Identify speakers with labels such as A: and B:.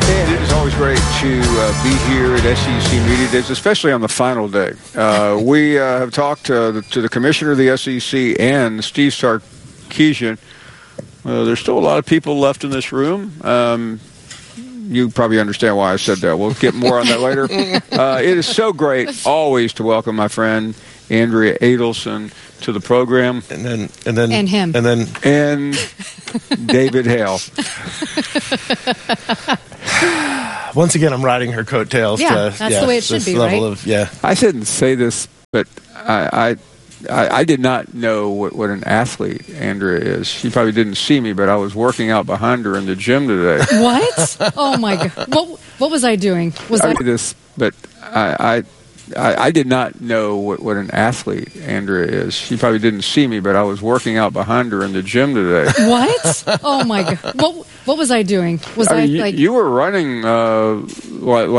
A: And it is always great to be here at SEC Media Days, especially on the final day. We have talked to the commissioner of the SEC and Steve Sarkisian. There's still a lot of people left in this room. You probably understand why I said that. We'll get more on that later. It is so great always to welcome my friend Andrea Adelson to the program,
B: and
A: David Hale.
B: Once again, I'm riding her coattails.
C: Yeah, that's the way it should be, right?
A: I shouldn't say this, but I did not know what an athlete Andrea is. She probably didn't see me, but I was working out behind her in the gym today.
C: What? Oh my God! What was I doing?
A: I did not know what an athlete Andrea is. She probably didn't see me, but I was working out behind her in the gym today.
C: What? Oh my God! What was I doing?
A: You were running